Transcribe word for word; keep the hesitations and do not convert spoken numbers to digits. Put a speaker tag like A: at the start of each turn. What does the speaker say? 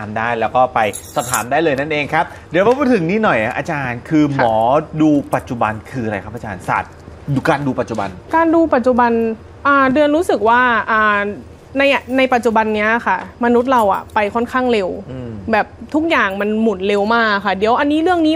A: ามได้แล้วก็ไปสอบถามได้เลยนั่นเองครับเดี๋ยวมาพูดถึงนี่หน่อยอาจารย์คือหมอดูปัจจุบันคืออะไรครับอาจารย์ศาสตร์ดูการดูปัจจุบัน
B: การดูปัจจุบันเดือนรู้สึกว่าในในปัจจุบันนี้ค่ะมนุษย์เราอะไปค่อนข้างเร็วแบบทุกอย่างมันหมุนเร็วมากค่ะเดี๋ยวอันนี้เรื่องนี้